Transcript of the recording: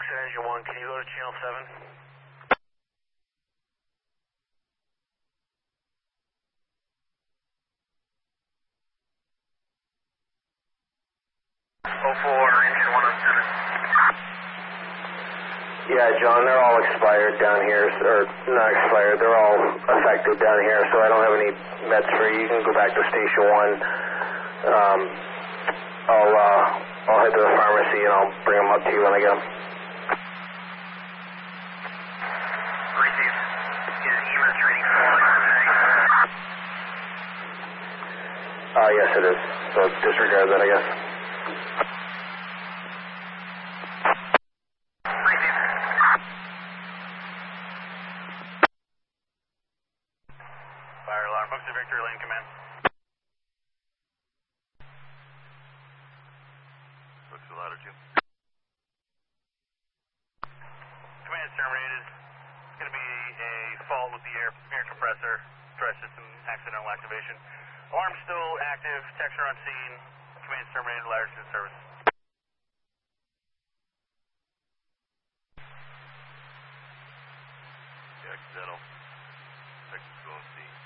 Exit engine 1, can you go to channel 7? Yeah, John, they're all expired down here, or not expired, they're all effective down here, so I don't have any meds for you. You can go back to Station 1. I'll head to the pharmacy and I'll bring them up to you when I get them. Received. Is EMS reading 4 today? Yes, it is. So disregard that, I guess. Fire alarm. Books to Victory Lane, command. Books to latitude. Command terminated. It's going to be a fault with the air compressor. Stress system accidental activation. Alarm still active. Texture on scene. Command terminated. Latitude service. Accidental. Texture still on scene.